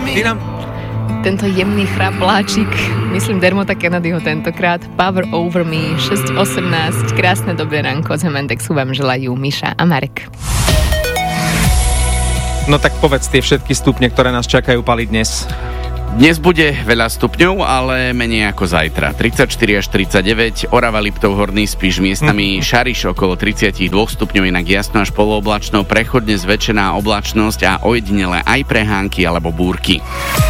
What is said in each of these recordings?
Tento jemný chrapláčik, myslím Dermota Kennedyho tentokrát, Power Over Me, 6:18, krásne dobré ránko z Hemendexu vám želajú Miša a Marek. No tak povedz tie všetky stupne, ktoré nás čakajú paliť dnes. Dnes bude veľa stupňov, ale menej ako zajtra. 34 až 39, Orava, Liptov, Horný Spiš, miestami Šariš okolo 32 stupňov, inak jasno až polooblačno, prechodne zväčšená oblačnosť a ojedinele aj prehánky alebo búrky.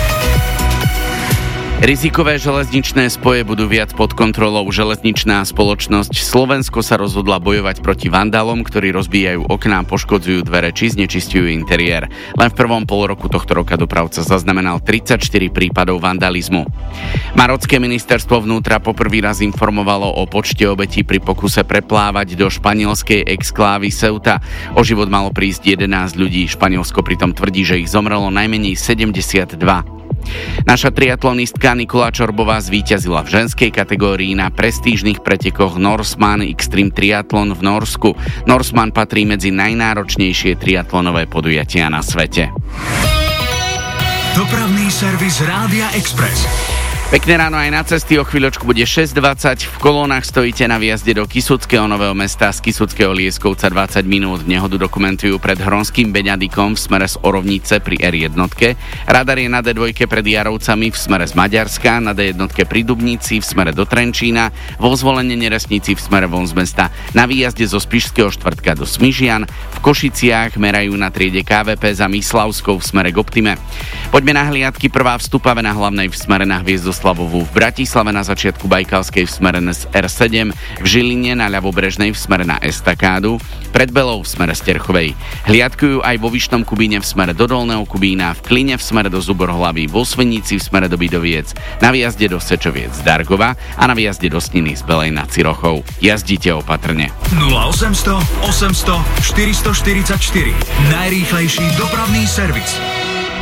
Rizikové železničné spoje budú viac pod kontrolou. Železničná spoločnosť Slovensko sa rozhodla bojovať proti vandalom, ktorí rozbíjajú okná, poškodzujú dvere či znečisťujú interiér. Len v prvom polroku tohto roka dopravca zaznamenal 34 prípadov vandalizmu. Marocké ministerstvo vnútra poprvý raz informovalo o počte obetí pri pokuse preplávať do španielskej exklávy Ceuta. O život malo prísť 11 ľudí. Španielsko pritom tvrdí, že ich zomrelo najmenej 72. Naša triatlonistka Nikola Čorbová zvíťazila v ženskej kategórii na prestížnych pretekoch Norseman Extreme Triathlon v Norsku. Norseman patrí medzi najnáročnejšie triatlonové podujatia na svete. Dopravný servis Rádia Express. Pekné ráno aj na cesty, o chvíľočku bude 6:20. V kolónach stojíte na výjazde do Kysuckého Nového Mesta, z Kysuckého Lieskovca 20 minút. Nehodu dokumentujú pred Hronským Beňadikom v smere z Orovnice pri R1. Radar je na D2 pred Jarovcami v smere z Maďarska, na D1 pri Dubnici v smere do Trenčína, vo Zvolenie Neresnici v smere von z mesta. Na výjazde zo Spišského štvrtka do Smižian, v Košiciach merajú na triede KVP za Myslavskou v smere k Optime. Poďme na hliadky, prvá vstupave na hlavnej v smere na Hviezdoslavovú, v Bratislave na začiatku Bajkalskej v smere z R7, v Žiline na ľavobrežnej v smere na Estakádu, pred Belou v smere z Terchovej. Hliadkujú aj vo Vyšnom Kubíne v smere do Dolného Kubína, v Kline v smere do Zuborhlavy, vo Svenici v smere do Bidoviec, na výjazde do Sečoviec z Dargova a na výjazde do Sniny z Belej nad Cirochou. Jazdite opatrne. 0800 800 444. Najrýchlejší dopravný servis.